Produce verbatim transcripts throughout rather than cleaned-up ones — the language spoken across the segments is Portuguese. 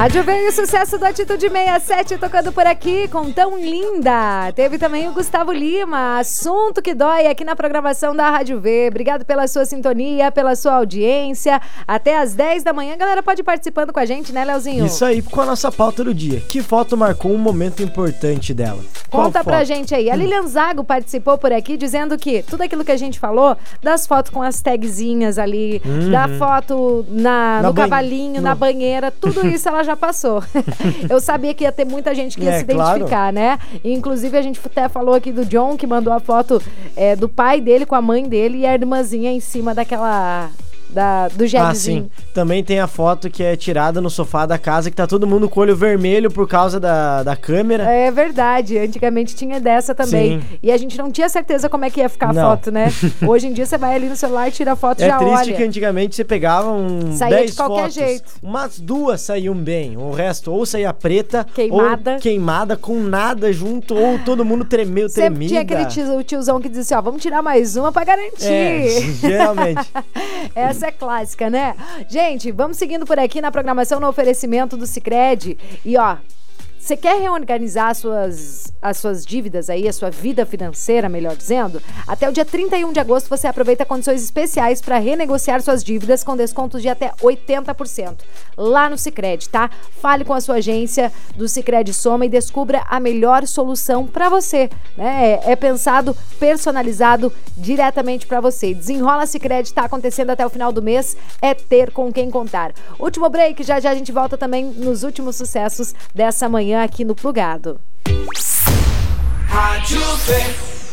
Rádio Veio, sucesso do Atitude sessenta e sete tocando por aqui com Tão Linda. Teve também o Gustavo Lima, Assunto que Dói, aqui na programação da Rádio V. Obrigado pela sua sintonia, pela sua audiência. Até às dez da manhã, a galera pode ir participando com a gente, né, Leozinho? Isso aí, com a nossa pauta do dia. Que foto marcou um momento importante dela? Conta pra gente aí. A Lilian Zago participou por aqui dizendo que tudo aquilo que a gente falou, das fotos com as tagzinhas ali, uhum. da foto na, na no banhe... cavalinho, no... na banheira, tudo isso ela já passou. Eu sabia que ia ter muita gente que ia é, se identificar, claro. né? E, inclusive, a gente até falou aqui do John, que mandou a foto é, do pai dele com a mãe dele e a irmãzinha em cima daquela... Da, do gelzinho. Ah, sim. Também tem a foto que é tirada no sofá da casa, que tá todo mundo com o olho vermelho por causa da, da câmera. É verdade. Antigamente tinha dessa também. Sim. E a gente não tinha certeza como é que ia ficar a não. foto, né? Hoje em dia você vai ali no celular e tira a foto e é já olha. É triste que antigamente você pegava um saía dez de qualquer fotos, jeito. Umas duas saíam bem. O resto ou saía preta, queimada. ou queimada com nada junto, ou todo mundo tremeu, Sempre tremida. tinha aquele tio, tiozão que dizia assim, ó, vamos tirar mais uma pra garantir. É, geralmente. Essa é clássica, né? Gente, vamos seguindo por aqui na programação no oferecimento do Sicredi. E ó, você quer reorganizar as suas, as suas dívidas aí, a sua vida financeira, melhor dizendo? Até o dia trinta e um de agosto você aproveita condições especiais para renegociar suas dívidas com descontos de até oitenta por cento. Lá no Sicredi, tá? Fale com a sua agência do Sicredi Soma e descubra a melhor solução para você, né? É, é pensado, personalizado diretamente para você. Desenrola Sicredi, tá acontecendo até o final do mês, é ter com quem contar. Último break, já já a gente volta também nos últimos sucessos dessa manhã aqui no Plugado. Rádio V.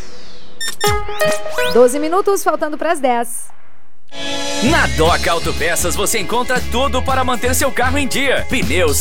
doze minutos, faltando para as dez. Na Doca Autopeças você encontra tudo para manter seu carro em dia. Pneus,